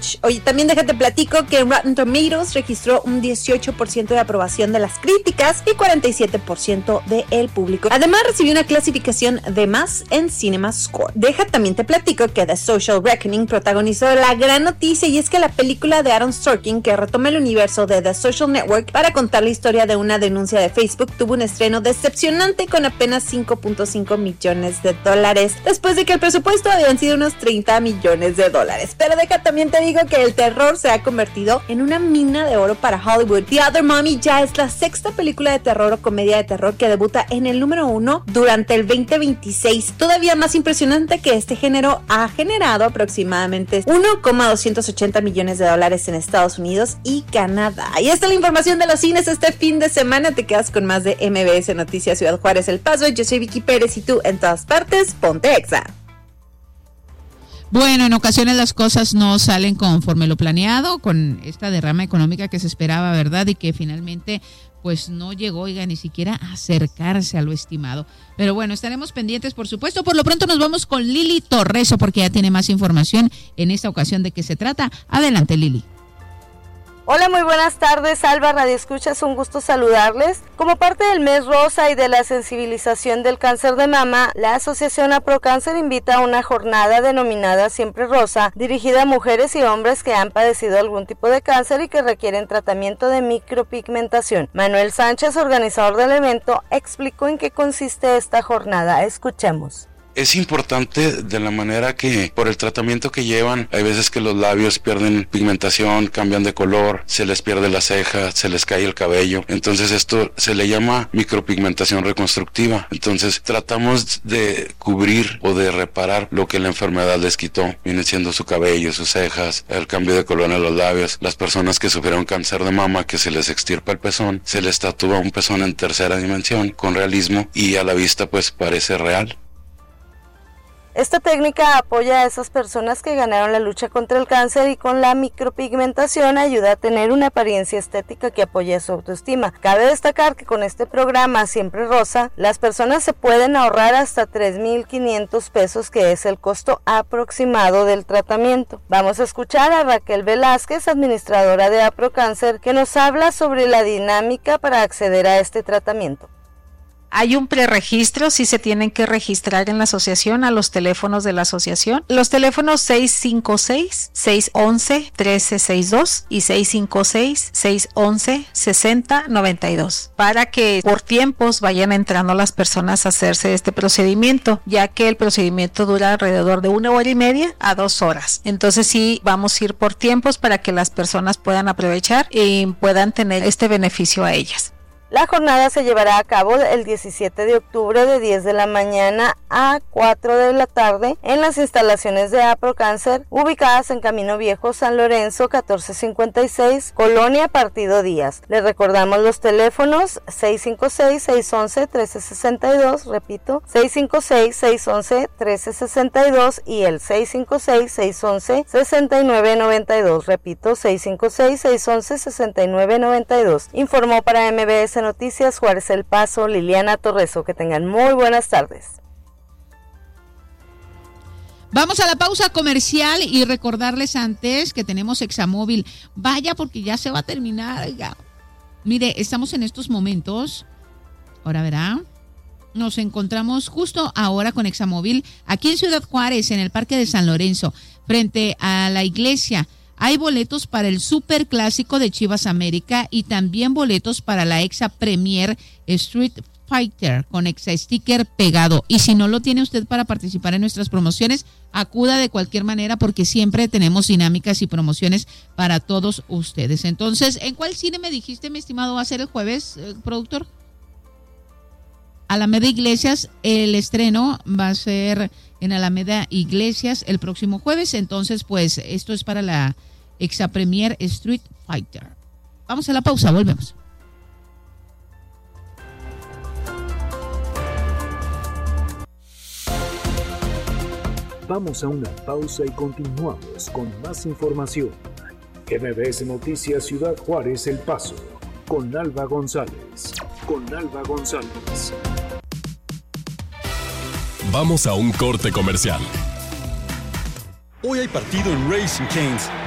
March. Oye, también déjate platico que Rotten Tomatoes registró un 18% de aprobación de las críticas y 47% del público. Además, recibió una clasificación de más en CinemaScore. También te platico que The Social Reckoning protagonizó la gran noticia, y es que la película de Aaron Sorkin, que retoma el universo de The Social Network para contar la historia de una denuncia de Facebook, tuvo un estreno decepcionante con apenas $5.5 millones, después de que el presupuesto habían sido unos $30 millones. Pero también te digo que el terror se ha convertido en una mina de oro para Hollywood. The Other Mommy ya es la sexta película de terror o comedia de terror que debuta en el número 1 durante el 2026. Todavía más impresionante que este género ha generado aproximadamente $1.280 millones en Estados Unidos y Canadá. Y esta es la información de los cines este fin de semana. Te quedas con más de MBS Noticias Ciudad Juárez, El Paso. Yo soy Vicky Pérez y tú en todas partes, ponte Exa. Bueno, en ocasiones las cosas no salen conforme lo planeado, con esta derrama económica que se esperaba, ¿verdad? Y que finalmente pues no llegó, oiga, ni siquiera a acercarse a lo estimado. Pero bueno, estaremos pendientes, por supuesto. Por lo pronto nos vamos con Lili Torreso, porque ya tiene más información en esta ocasión de qué se trata. Adelante, Lili. Hola, muy buenas tardes, Alba, Radio Escuchas, un gusto saludarles. Como parte del mes rosa y de la sensibilización del cáncer de mama, la Asociación APROCáncer invita a una jornada denominada Siempre Rosa, dirigida a mujeres y hombres que han padecido algún tipo de cáncer y que requieren tratamiento de micropigmentación. Manuel Sánchez, organizador del evento, explicó en qué consiste esta jornada. Escuchemos. Es importante de la manera que por el tratamiento que llevan, hay veces que los labios pierden pigmentación, cambian de color, se les pierde la ceja, se les cae el cabello. Entonces esto se le llama micropigmentación reconstructiva. Entonces tratamos de cubrir o de reparar lo que la enfermedad les quitó. Viene siendo su cabello, sus cejas, el cambio de color en los labios. Las personas que sufrieron cáncer de mama, que se les extirpa el pezón, se les tatúa un pezón en tercera dimensión con realismo y a la vista pues parece real. Esta técnica apoya a esas personas que ganaron la lucha contra el cáncer y con la micropigmentación ayuda a tener una apariencia estética que apoye su autoestima. Cabe destacar que con este programa Siempre Rosa, las personas se pueden ahorrar hasta $3,500, que es el costo aproximado del tratamiento. Vamos a escuchar a Raquel Velázquez, administradora de APROCáncer, que nos habla sobre la dinámica para acceder a este tratamiento. Hay un preregistro, sí se tienen que registrar en la asociación a los teléfonos de la asociación. Los teléfonos 656-611-1362 y 656-611-6092 para que por tiempos vayan entrando las personas a hacerse este procedimiento, ya que el procedimiento dura alrededor de 1 hora y media a 2 horas. Entonces sí vamos a ir por tiempos para que las personas puedan aprovechar y puedan tener este beneficio a ellas. La jornada se llevará a cabo el 17 de octubre de 10 de la mañana a 4 de la tarde en las instalaciones de APROCáncer ubicadas en Camino Viejo, San Lorenzo, 1456, Colonia Partido Díaz. Les recordamos los teléfonos 656-611-1362, repito, 656-611-1362 y el 656-611-6992, repito, 656-611-6992. Informó para MBS Noticias Juárez El Paso, Liliana Torreso. Que tengan muy buenas tardes. Vamos a la pausa comercial y recordarles antes que tenemos Examóvil. Vaya, porque ya se va a terminar. Ya. Mire, estamos en estos momentos, ahora verá, nos encontramos justo ahora con Examóvil aquí en Ciudad Juárez, en el Parque de San Lorenzo, frente a la iglesia. Hay boletos para el Super Clásico de Chivas América y también boletos para la Exa Premier Street Fighter con Exa Sticker pegado. Y si no lo tiene usted para participar en nuestras promociones, acuda de cualquier manera porque siempre tenemos dinámicas y promociones para todos ustedes. Entonces, ¿en cuál cine me dijiste, mi estimado, va a ser el jueves, productor? Alameda Iglesias, el estreno va a ser en Alameda Iglesias el próximo jueves. Entonces, pues, esto es para la Exa Premier Street Fighter. Vamos a la pausa, volvemos. Vamos a una pausa y continuamos con más información. MBS Noticias Ciudad Juárez El Paso, con Alba González. Vamos a un corte comercial. Hoy hay partido en Racing Canes